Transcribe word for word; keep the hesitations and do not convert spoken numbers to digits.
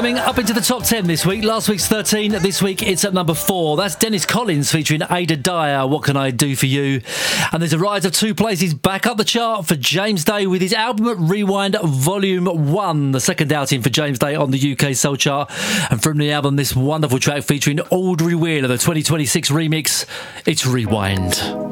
coming up into the top ten this week. Last week's thirteen, this week it's at number four. That's Dennis Collins featuring Ada Dyer, What Can I Do For You? And there's a rise of two places back up the chart for James Day with his album Rewind Volume one, the second outing for James Day on the U K Soul Chart. And from the album, this wonderful track featuring Audrey Wheeler, the twenty twenty-six remix, it's Rewind.